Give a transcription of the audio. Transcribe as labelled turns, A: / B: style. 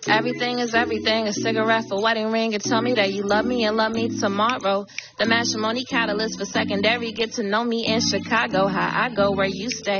A: Everything is everything, a cigarette for wedding ring, and tell me that you love me and love me tomorrow. The matrimony catalyst for secondary, get to know me in Chicago, how I go where you stay.